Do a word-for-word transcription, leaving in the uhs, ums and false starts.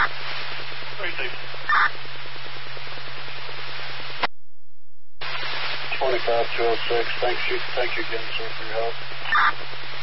twenty-five two oh six. Thank you, thank you again, sir, for your help.